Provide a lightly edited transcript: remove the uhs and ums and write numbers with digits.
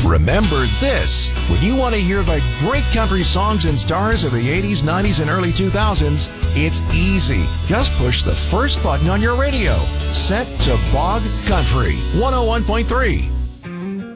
Remember this. When you want to hear the great country songs and stars of the 80s, 90s, and early 2000s, it's easy. Just push the first button on your radio. Set to Bog Country 101.3.